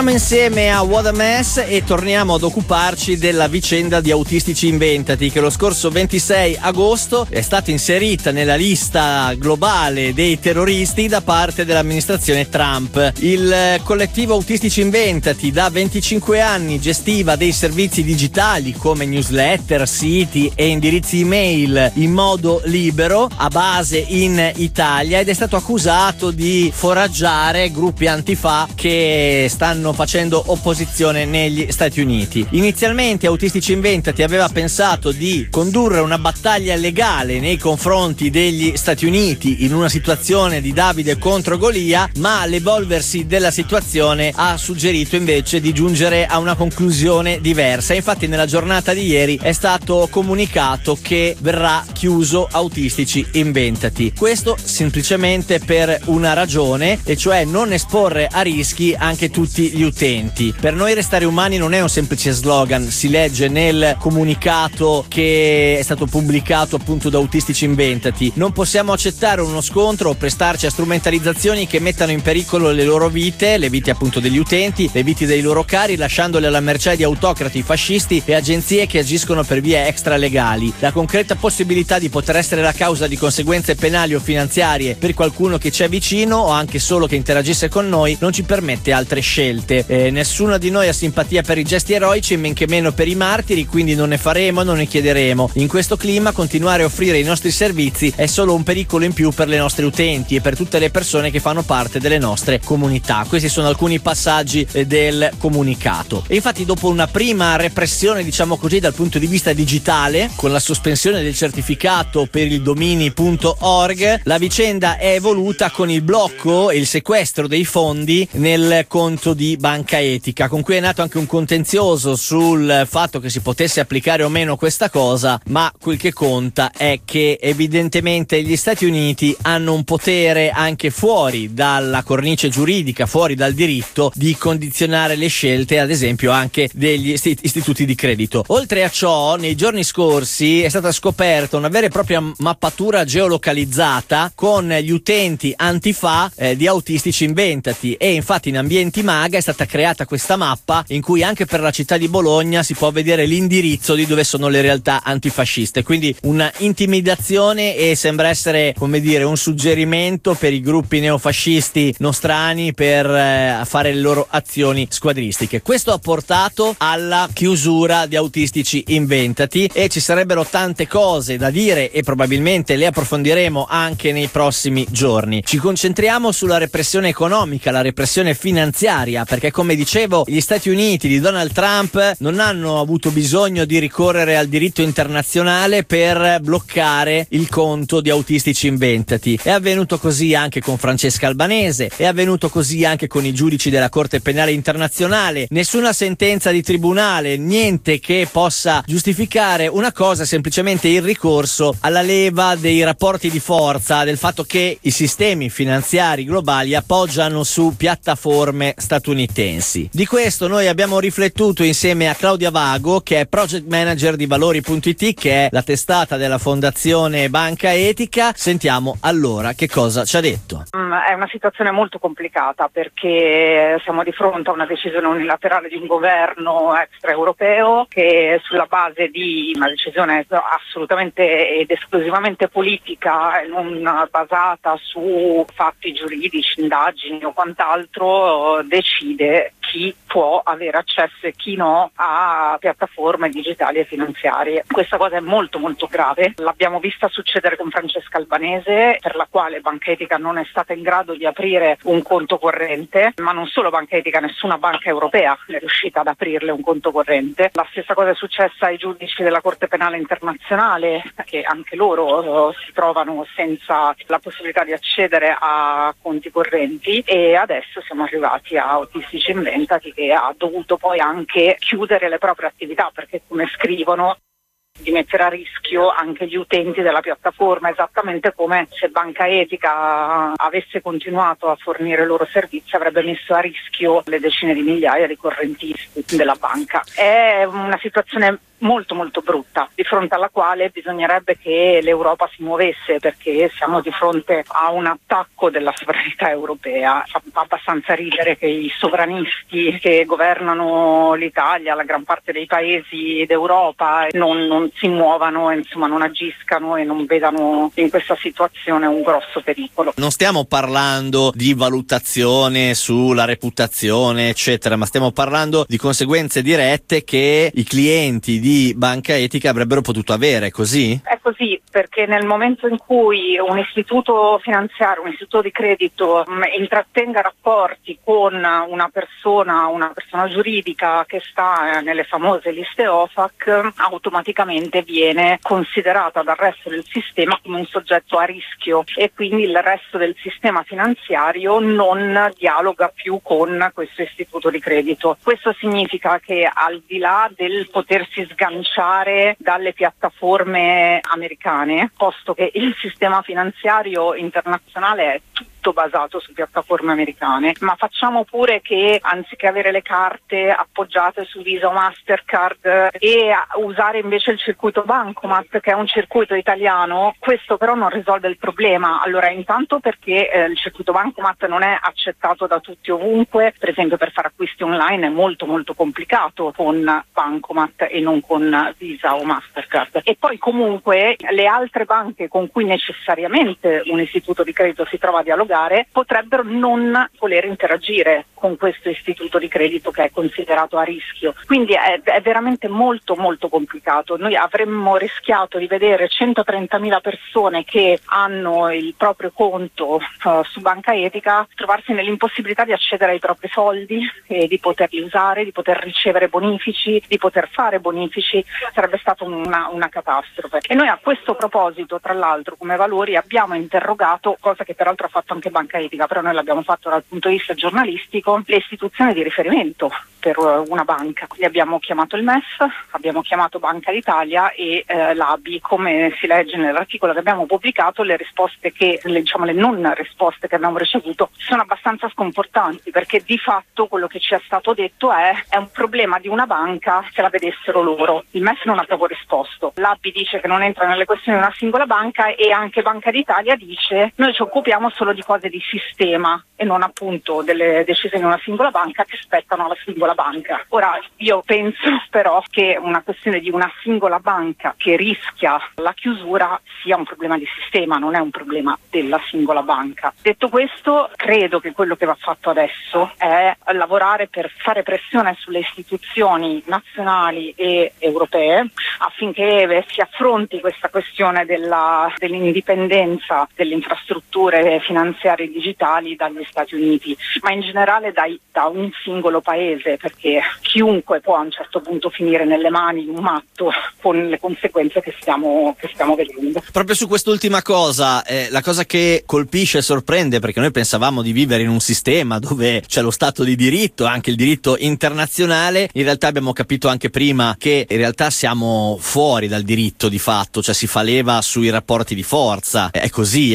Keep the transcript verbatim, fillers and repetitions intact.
Torniamo insieme a What a Mess e torniamo ad occuparci della vicenda di Autistici Inventati, che lo scorso ventisei agosto è stata inserita nella lista globale dei terroristi da parte dell'amministrazione Trump. Il collettivo Autistici Inventati da venticinque anni gestiva dei servizi digitali come newsletter, siti e indirizzi email in modo libero a base in Italia ed è stato accusato di foraggiare gruppi antifa che stanno facendo opposizione negli Stati Uniti. Inizialmente Autistici Inventati aveva pensato di condurre una battaglia legale nei confronti degli Stati Uniti in una situazione di Davide contro Golia, ma l'evolversi della situazione ha suggerito invece di giungere a una conclusione diversa. Infatti nella giornata di ieri è stato comunicato che verrà chiuso Autistici Inventati. Questo semplicemente per una ragione, e cioè non esporre a rischi anche tutti gli utenti. Per noi restare umani non è un semplice slogan, si legge nel comunicato che è stato pubblicato appunto da Autistici Inventati. Non possiamo accettare uno scontro o prestarci a strumentalizzazioni che mettano in pericolo le loro vite, le vite appunto degli utenti, le vite dei loro cari, lasciandole alla mercé di autocrati, fascisti e agenzie che agiscono per vie extralegali. La concreta possibilità di poter essere la causa di conseguenze penali o finanziarie per qualcuno che ci è vicino o anche solo che interagisse con noi non ci permette altre scelte. Eh, nessuno di noi ha simpatia per i gesti eroici, men che meno per i martiri, quindi non ne faremo, non ne chiederemo. In questo clima continuare a offrire i nostri servizi è solo un pericolo in più per le nostre utenti e per tutte le persone che fanno parte delle nostre comunità. Questi sono alcuni passaggi eh, del comunicato. E infatti dopo una prima repressione, diciamo così, dal punto di vista digitale, con la sospensione del certificato per il domini punto org, la vicenda è evoluta con il blocco e il sequestro dei fondi nel conto di Banca Etica, con cui è nato anche un contenzioso sul fatto che si potesse applicare o meno questa cosa, ma quel che conta è che evidentemente gli Stati Uniti hanno un potere anche fuori dalla cornice giuridica, fuori dal diritto, di condizionare le scelte, ad esempio anche degli istituti di credito. Oltre a ciò, nei giorni scorsi è stata scoperta una vera e propria mappatura geolocalizzata con gli utenti antifa eh, di Autistici Inventati, e infatti in ambienti MAGA è stata creata questa mappa in cui anche per la città di Bologna si può vedere l'indirizzo di dove sono le realtà antifasciste, quindi una intimidazione e sembra essere, come dire, un suggerimento per i gruppi neofascisti nostrani per eh, fare le loro azioni squadristiche. Questo ha portato alla chiusura di Autistici Inventati e ci sarebbero tante cose da dire e probabilmente le approfondiremo anche nei prossimi giorni. Ci concentriamo sulla repressione economica, la repressione finanziaria, perché come dicevo gli Stati Uniti di Donald Trump non hanno avuto bisogno di ricorrere al diritto internazionale per bloccare il conto di Autistici Inventati. È avvenuto così anche con Francesca Albanese, è avvenuto così anche con i giudici della Corte Penale Internazionale. Nessuna sentenza di tribunale, niente che possa giustificare una cosa, semplicemente il ricorso alla leva dei rapporti di forza, del fatto che i sistemi finanziari globali appoggiano su piattaforme statunitensi. Di questo noi abbiamo riflettuto insieme a Claudia Vago, che è project manager di valori punto it, che è la testata della Fondazione Banca Etica. Sentiamo allora che cosa ci ha detto. È una situazione molto complicata perché siamo di fronte a una decisione unilaterale di un governo extraeuropeo che, sulla base di una decisione assolutamente ed esclusivamente politica e non basata su fatti giuridici, indagini o quant'altro, decide chi può avere accesso e chi no a piattaforme digitali e finanziarie. Questa cosa è molto molto grave. L'abbiamo vista succedere con Francesca Albanese, per la quale Banca Etica non è stata in grado di aprire un conto corrente, ma non solo Banca Etica, nessuna banca europea è riuscita ad aprirle un conto corrente. La stessa cosa è successa ai giudici della Corte Penale Internazionale, che anche loro uh, si trovano senza la possibilità di accedere a conti correnti, e adesso siamo arrivati a Autistici Inventati, che ha dovuto poi anche chiudere le proprie attività perché, come scrivono, di mettere a rischio anche gli utenti della piattaforma, esattamente come se Banca Etica avesse continuato a fornire i loro servizi avrebbe messo a rischio le decine di migliaia di correntisti della banca. È una situazione molto molto brutta, di fronte alla quale bisognerebbe che l'Europa si muovesse, perché siamo di fronte a un attacco della sovranità europea. Fa abbastanza ridere che i sovranisti che governano l'Italia, la gran parte dei paesi d'Europa, non, non si muovano, insomma non agiscano e non vedano in questa situazione un grosso pericolo. Non stiamo parlando di valutazione sulla reputazione eccetera, ma stiamo parlando di conseguenze dirette che i clienti di Banca Etica avrebbero potuto avere, così? È così, perché nel momento in cui un istituto finanziario, un istituto di credito mh, intrattenga rapporti con una persona, una persona giuridica che sta eh, nelle famose liste O F A C, automaticamente viene considerata dal resto del sistema come un soggetto a rischio e quindi il resto del sistema finanziario non dialoga più con questo istituto di credito. Questo significa che al di là del potersi sganciare dalle piattaforme americane, posto che il sistema finanziario internazionale è tutto basato su piattaforme americane, ma facciamo pure che anziché avere le carte appoggiate su Visa o Mastercard e usare invece il circuito Bancomat, che è un circuito italiano, questo però non risolve il problema. Allora, intanto perché eh, il circuito Bancomat non è accettato da tutti ovunque, per esempio per fare acquisti online è molto molto complicato con Bancomat e non con Visa o Mastercard. E poi comunque le altre banche con cui necessariamente un istituto di credito si trova a dialogare potrebbero non voler interagire con questo istituto di credito che è considerato a rischio. Quindi è, è veramente molto molto complicato. Noi avremmo rischiato di vedere centotrentamila persone che hanno il proprio conto uh, su Banca Etica trovarsi nell'impossibilità di accedere ai propri soldi e di poterli usare, di poter ricevere bonifici, di poter fare bonifici. Sarebbe stata una, una catastrofe. E noi a questo proposito, tra l'altro, come Valori abbiamo interrogato, cosa che peraltro ha fatto anche Banca Etica, però noi l'abbiamo fatto dal punto di vista giornalistico, le istituzioni di riferimento per una banca. Quindi abbiamo chiamato il M E S, abbiamo chiamato Banca d'Italia e eh, l'A B I. Come si legge nell'articolo che abbiamo pubblicato, le risposte che, le, diciamo le non risposte che abbiamo ricevuto sono abbastanza sconfortanti, perché di fatto quello che ci è stato detto è è un problema di una banca se la vedessero loro. Il M E S non ha proprio risposto. L'A B I dice che non entra nelle questioni di una singola banca e anche Banca d'Italia dice noi ci occupiamo solo di cose di sistema e non appunto delle decisioni di una singola banca che spettano alla singola banca. Ora io penso però che una questione di una singola banca che rischia la chiusura sia un problema di sistema, non è un problema della singola banca. Detto questo, credo che quello che va fatto adesso è lavorare per fare pressione sulle istituzioni nazionali e europee affinché si affronti questa questione della, dell'indipendenza delle infrastrutture finanziarie digitali dagli Stati Uniti, ma in generale dai, da un singolo paese, perché chiunque può a un certo punto finire nelle mani di un matto con le conseguenze che stiamo, che stiamo vedendo. Proprio su quest'ultima cosa, eh, la cosa che colpisce e sorprende, perché noi pensavamo di vivere in un sistema dove c'è lo Stato di diritto, anche il diritto internazionale, in realtà abbiamo capito anche prima che in realtà siamo fuori dal diritto di fatto, cioè si fa leva sui rapporti di forza, è così.